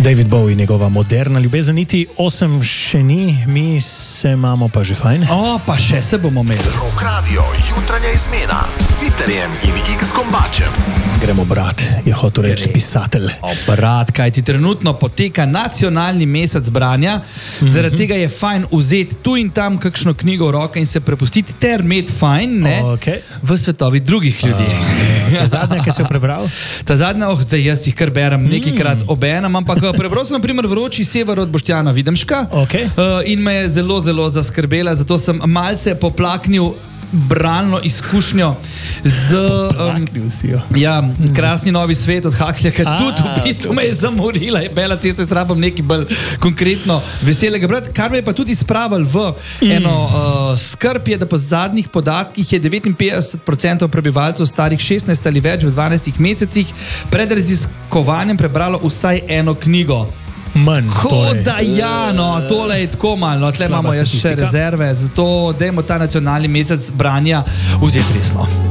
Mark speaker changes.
Speaker 1: David Bowie, njegova moderna ljubezen, niti 8 še ni, mi se imamo pa že fajn.
Speaker 2: Pa še se bomo imeli.
Speaker 3: Rock Radio, jutranja izmena s Sitterjem in X-Kombačem.
Speaker 1: Gremo brat, je hotel reči pisatelj.
Speaker 2: Brat, kaj ti trenutno poteka nacionalni mesec branja, zaradi tega je fajn vzeti tu in tam kakšno knjigo v roke in se prepustiti ter imeti fajn, ne, v svetovi drugih ljudi.
Speaker 1: Zadnja, ki si jo prebral?
Speaker 2: Ta zadnja, zdaj jaz jih kar berem nekajkrat obenem, ampak prebral sem na primer Vroči sever od Boštjana Videmška in me je zelo, zelo zaskrbela, zato sem malce poplaknil bralno izkušnjo z Krasni novi svet od Huxleya, ker tudi v bistvu me je zamorila, je Bela cesta, jaz rabim nekaj bolj konkretno veselega brati, kar me je pa tudi spravil v eno skrb je, da po zadnjih podatkih je 59% prebivalcev starih 16 ali več v 12 mesecih pred raziskovanjem prebralo vsaj eno knjigo. Da tole je tako malo, tle imamo še rezerve, zato dajmo ta nacionalni mesec branja vzeti resno.